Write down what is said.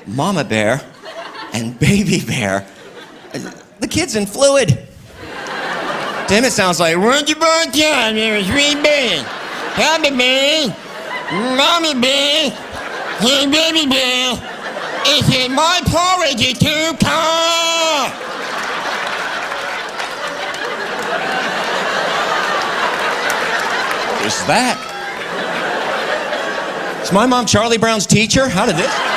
Mama Bear and Baby Bear. The kid's in fluid. To him, it sounds like, once upon a time, there was 3 bears. Papa Bear, Mommy Bear, and Baby Bear. It's in my porridge is too cold. What's that? Is my mom Charlie Brown's teacher? How did this?